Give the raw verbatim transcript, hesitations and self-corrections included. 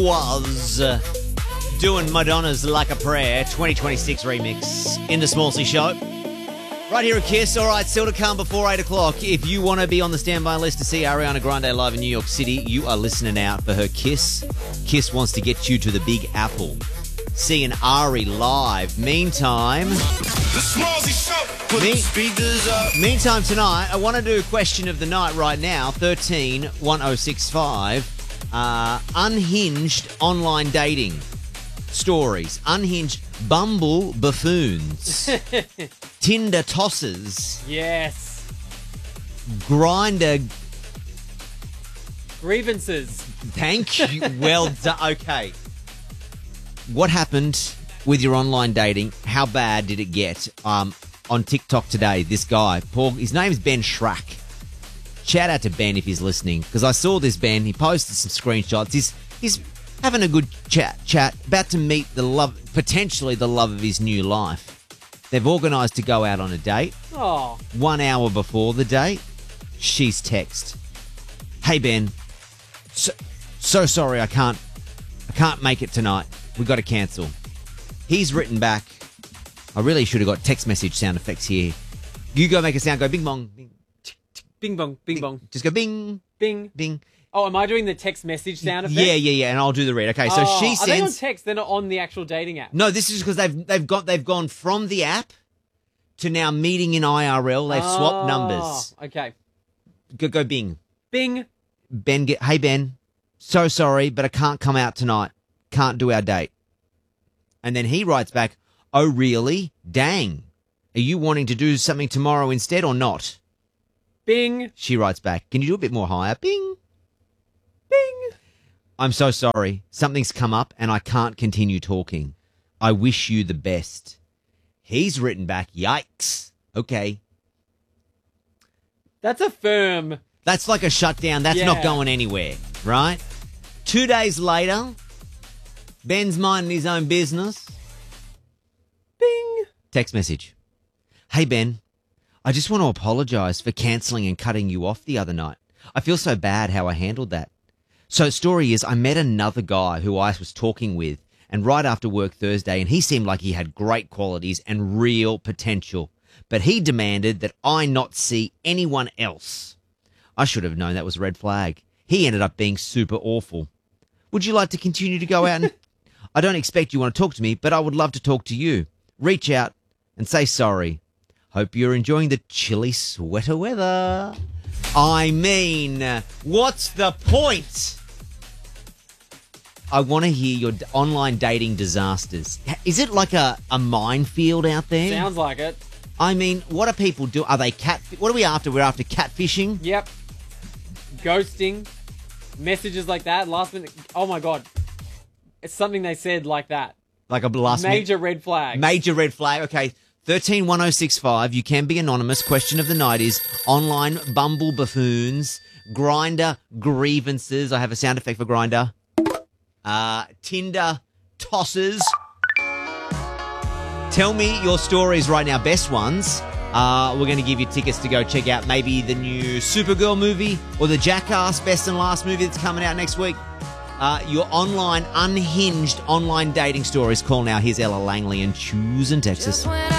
was uh, doing Madonna's Like a Prayer twenty twenty-six remix in the Smallsy Show. Right here at Kiss. All right, still to come before eight o'clock. If you want to be on the standby list to see Ariana Grande live in New York City, you are listening out for her Kiss. Kiss wants to get you to the Big Apple. Seeing Ari live. Meantime... The Smallsy Show. Put Me- the speakers up. Meantime tonight, I want to do question of the night right now. thirteen one oh six five. Uh, unhinged online dating stories. Unhinged Bumble buffoons. Tinder tossers. Yes. Grinder. Grievances. Thank you. Well done. Okay. What happened with your online dating? How bad did it get? Um, on TikTok today, this guy, Paul, his name's Ben Schrack. Shout out to Ben if he's listening, because I saw this Ben. He posted some screenshots. He's he's having a good chat, chat, about to meet the love, potentially the love of his new life. They've organised to go out on a date. Oh. One hour before the date, she's text, "Hey Ben, so, so sorry I can't, I can't make it tonight. We got to cancel." He's written back, I really should have got text message sound effects here. You go make a sound, go bing bong, bing. Bing bong, bing bong. Just go bing, Bing. bing. Oh, am I doing the text message sound effect? Yeah, yeah, yeah, and I'll do the read. Okay, so Oh, she Are they on sends. text? They're not on the actual dating app. No, this is because they've they've got they've gone from the app to now meeting in I R L. They've swapped Oh, numbers. Okay. Go go bing. Bing. Ben, get hey Ben, so sorry, but I can't come out tonight. Can't do our date. And then he writes back, "Oh really? Dang. Are you wanting to do something tomorrow instead or not?" Bing. She writes back, "Can you do a bit more higher?" Bing. Bing. "I'm so sorry. Something's come up and I can't continue talking. I wish you the best." He's written back, "Yikes. Okay." That's a firm. That's like a shutdown. That's not Yeah. going anywhere, right? Two days later, Ben's minding his own business. Bing. Text message. "Hey, Ben, I just want to apologise for cancelling and cutting you off the other night. I feel so bad how I handled that. So the story is I met another guy who I was talking with and right after work Thursday, and he seemed like he had great qualities and real potential. But he demanded that I not see anyone else. I should have known that was a red flag. He ended up being super awful. Would you like to continue to go out and... I don't expect you want to talk to me, but I would love to talk to you. Reach out and say sorry. Hope you're enjoying the chilly sweater weather." I mean, what's the point? I want to hear your d- online dating disasters. Is it like a, a minefield out there? Sounds like it. I mean, what do people do? Are they cat? What are we after? We're after catfishing? Yep. Ghosting. Messages like that. Last minute. Oh my God. It's something they said like that. Like a last Major minute- red flag. Major red flag. Okay. thirteen one oh six five. You can be anonymous. Question of the night is online Bumble buffoons, Grinder grievances. I have a sound effect for Grinder. Uh, Tinder tossers. Tell me your stories right now, best ones. Uh, we're going to give you tickets to go check out maybe the new Supergirl movie or the Jackass Best and Last movie that's coming out next week. Uh, your online, unhinged online dating stories. Call now. Here's Ella Langley in Choosing, Texas.